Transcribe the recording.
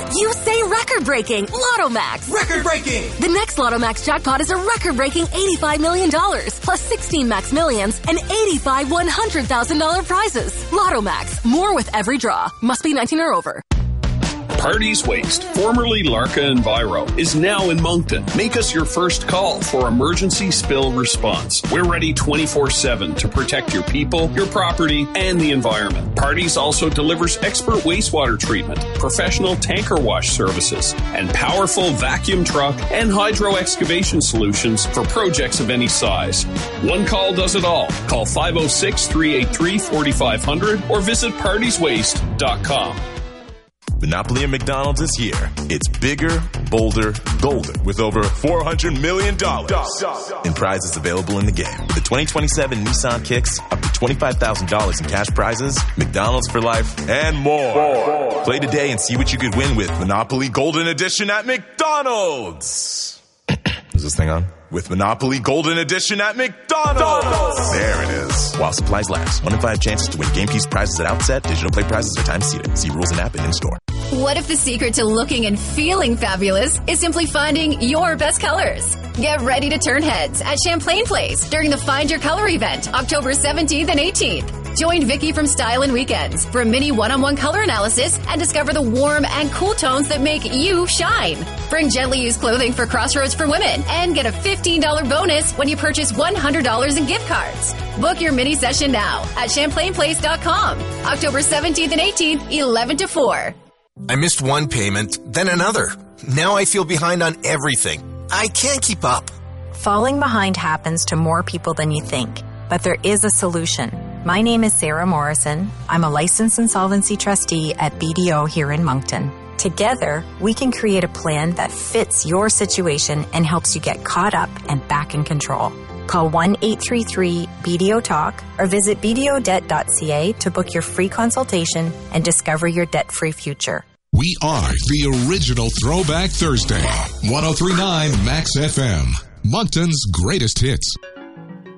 You say record-breaking. Lotto Max. Record-breaking. The next Lotto Max jackpot is a record-breaking $85 million, plus 16 Max Millions and 85 $100,000 prizes. Lotto Max. More with every draw. Must be 19 or over. Parties Waste, formerly Larka Enviro, is now in Moncton. Make us your first call for emergency spill response. We're ready 24/7 to protect your people, your property, and the environment. Parties also delivers expert wastewater treatment, professional tanker wash services, and powerful vacuum truck and hydro excavation solutions for projects of any size. One call does it all. Call 506-383-4500 or visit partieswaste.com. Monopoly at McDonald's is here. It's bigger, bolder, golden, with over $400 million in prizes available in the game. The 2027 Nissan Kicks, up to $25,000 in cash prizes, McDonald's for life, and more. Play today and see what you could win with Monopoly Golden Edition at McDonald's. Is this thing on? With Monopoly Golden Edition at McDonald's. There it is. While supplies last. 1 in 5 chances to win game piece prizes at outset. Digital play prizes are time seated. See rules and app and in-store. What if the secret to looking and feeling fabulous is simply finding your best colors? Get ready to turn heads at Champlain Place during the Find Your Color event, October 17th and 18th. Join Vicky from Style and Weekends for a mini one-on-one color analysis and discover the warm and cool tones that make you shine. Bring gently used clothing for Crossroads for women and get a $15 bonus when you purchase $100 in gift cards. Book your mini session now at ChamplainPlace.com. October 17th and 18th, 11 to 4. I missed one payment, then another. Now I feel behind on everything. I can't keep up. Falling behind happens to more people than you think, but there is a solution. My name is Sarah Morrison. I'm a licensed insolvency trustee at BDO here in Moncton. Together, we can create a plan that fits your situation and helps you get caught up and back in control. Call 1-833-BDO-TALK or visit bdodebt.ca to book your free consultation and discover your debt-free future. We are the original Throwback Thursday. 103.9 Max FM, Moncton's greatest hits.